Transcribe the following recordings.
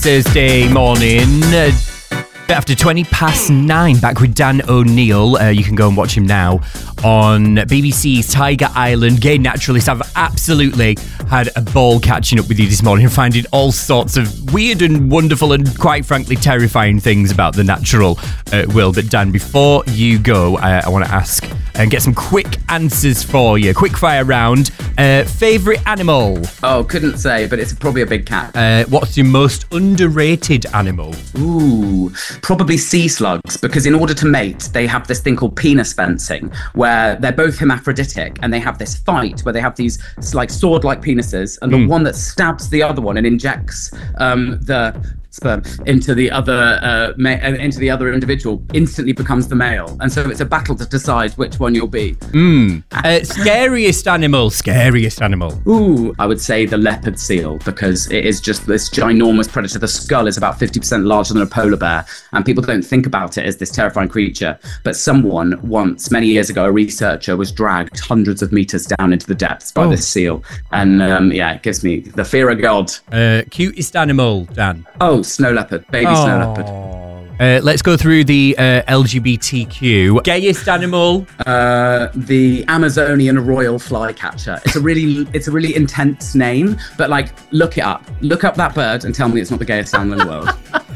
Thursday morning. After 9:20, back with Dan O'Neill. You can go and watch him now on BBC's Tiger Island. Gay naturalists. I've absolutely had a ball catching up with you this morning and finding all sorts of weird and wonderful and quite frankly terrifying things about the natural world. But Dan, before you go, I want to ask and get some quick answers for you. Quick fire round. Favourite animal? Oh, couldn't say, but it's probably a big cat. What's your most underrated animal? Ooh, probably sea slugs, because in order to mate, they have this thing called penis fencing, where they're both hermaphroditic, and they have this fight where they have these like sword-like penises, and the one that stabs the other one and injects the sperm into the other individual instantly becomes the male, and so it's a battle to decide which one you'll be. Scariest animal. Ooh, I would say the leopard seal, because it is just this ginormous predator. The skull is about 50% larger than a polar bear, and people don't think about it as this terrifying creature. But someone once, many years ago, a researcher was dragged hundreds of meters down into the depths by this seal, and it gives me the fear of God. Cutest animal, Dan? Oh, snow leopard, baby snow leopard. Let's go through the LGBTQ. Gayest animal? The Amazonian royal flycatcher. It's a really intense name, but like, look it up. Look up that bird and tell me it's not the gayest animal in the world.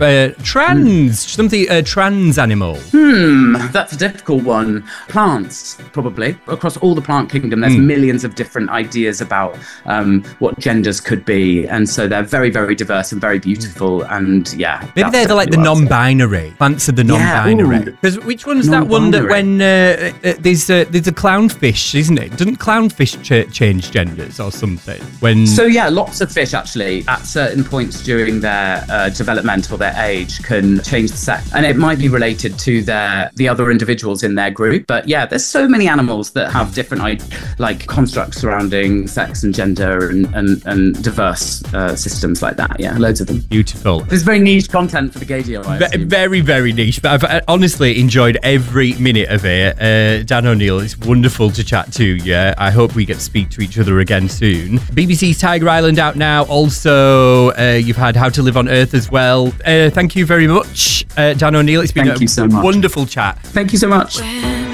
Trans animal. That's a difficult one. Plants, probably. Across all the plant kingdom, there's millions of different ideas about what genders could be, and so they're very, very diverse and very beautiful. And maybe they're like the non-binary. Plants are the non-binary. Because which one's that one that when there's a clownfish, isn't it? Doesn't clownfish change genders or something? Lots of fish actually at certain points during their development or their age can change the sex, and it might be related to the other individuals in their group. But there's so many animals that have different constructs surrounding sex and gender and diverse systems like that. Loads of them. Beautiful. There's very niche content for the gay deal. Very, very niche, but I've honestly enjoyed every minute of it. Dan O'Neill, it's wonderful to chat to you. I hope we get to speak to each other again soon. BBC's Tiger Island out now. Also, you've had How to Live on Earth as well. Thank you very much, Dan O'Neill. It's been a wonderful chat. Thank you so much.